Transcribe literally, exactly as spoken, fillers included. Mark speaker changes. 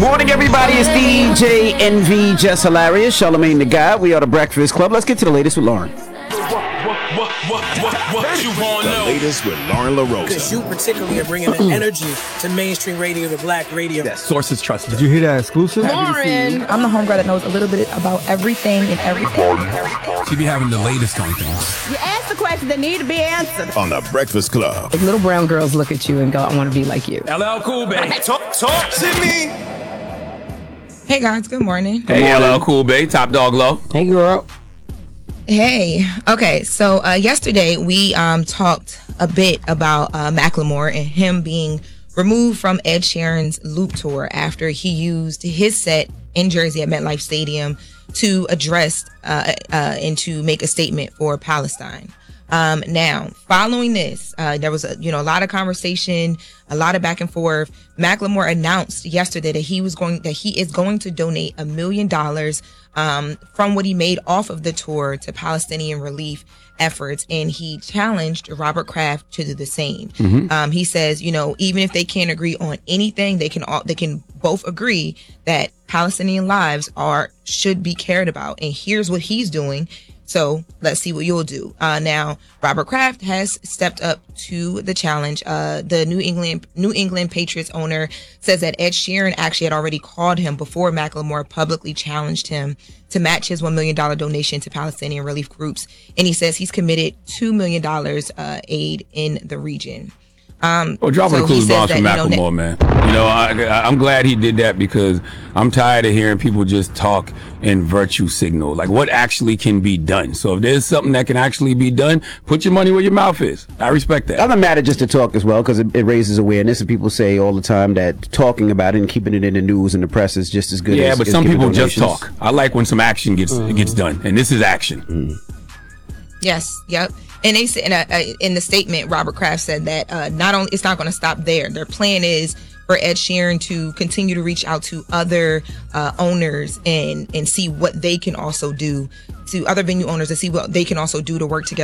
Speaker 1: Morning, everybody. It's D J N V, Just Hilarious, Charlamagne the Guy. We are the Breakfast Club. Let's get to the latest with Lauren.
Speaker 2: What, what, what, what you want to know?
Speaker 3: The latest with Lauren LaRosa.
Speaker 4: Because you particularly are bringing the energy to mainstream radio, to black radio.
Speaker 5: Yes. Sources trusted.
Speaker 6: Did you hear that exclusive?
Speaker 7: Lauren. I'm the homegirl that knows a little bit about everything and everything.
Speaker 8: She be having the latest on things.
Speaker 7: You ask the questions that need to be answered.
Speaker 3: On the Breakfast Club.
Speaker 9: Like little brown girls look at you and go, I want to be like you.
Speaker 2: L L Cool Bay.
Speaker 5: Talk, talk to me.
Speaker 10: Hey guys, good morning.
Speaker 2: Hey, L L Cool Bay, Top Dog Low.
Speaker 9: Hey, girl.
Speaker 10: Hey. Okay, so uh, yesterday we um, talked a bit about uh, Macklemore and him being removed from Ed Sheeran's Loop Tour after he used his set in Jersey at MetLife Stadium to address uh, uh, and to make a statement for Palestine. Um, now, following this, uh, there was a, you know, a lot of conversation, a lot of back and forth. Macklemore announced yesterday that he was going, that he is going to donate a million dollars um, from what he made off of the tour to Palestinian relief efforts, and he challenged Robert Kraft to do the same. Mm-hmm. Um, he says, you know, even if they can't agree on anything, they can all, they can both agree that Palestinian lives are should be cared about. And here's what he's doing. So let's see what you'll do. Uh, now, Robert Kraft has stepped up to the challenge. Uh, the New England New England Patriots owner says that Ed Sheeran actually had already called him before Macklemore publicly challenged him to match his one million dollars donation to Palestinian relief groups. And he says he's committed two million dollars uh, aid in the region. Um,
Speaker 2: well, dropping
Speaker 10: so
Speaker 2: the clues bombs from
Speaker 10: that, you know,
Speaker 2: Macklemore, man. You know, I, I'm glad he did that because I'm tired of hearing people just talk and virtue signal. Like, what actually can be done? So if there's something that can actually be done, put your money where your mouth is. I respect that.
Speaker 1: Doesn't matter just to talk as well, because it, it raises awareness, and people say all the time that talking about it and keeping it in the news and the press is just as good.
Speaker 2: Yeah,
Speaker 1: as,
Speaker 2: but
Speaker 1: as
Speaker 2: some people
Speaker 1: donations.
Speaker 2: just talk. I like when some action gets mm. gets done, and this is action.
Speaker 1: Mm.
Speaker 10: Yes. Yep. And they said in, a, in the statement, Robert Kraft said that uh, not only it's not going to stop there. Their plan is for Ed Sheeran to continue to reach out to other uh, owners and and see what they can also do, to other venue owners, to see what they can also do to work together